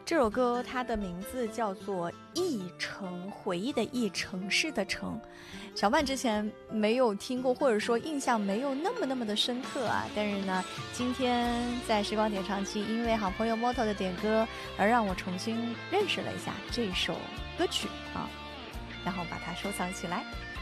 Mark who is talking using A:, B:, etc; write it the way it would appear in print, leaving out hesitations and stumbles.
A: 这首歌它的名字叫做忆城，回忆的忆，城市的城。小曼之前没有听过，或者说印象没有那么的深刻啊。但是呢，今天在时光点唱机，因为好朋友 Moto 的点歌，而让我重新认识了一下这首歌曲啊，然后把它收藏起来。